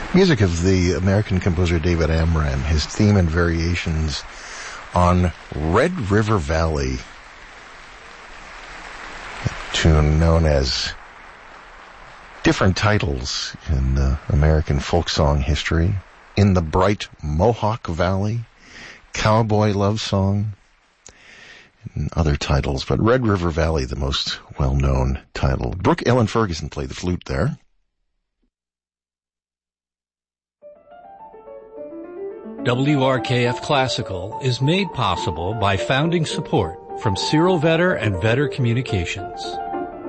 Music of the American composer David Amram, his theme and variations on Red River Valley, a tune known as different titles in American folk song history. In the Bright Mohawk Valley, Cowboy Love Song, and other titles, but Red River Valley, the most well-known title. Brooke Ellen Ferguson played the flute there. WRKF Classical is made possible by founding support from Cyril Vetter and Vetter Communications.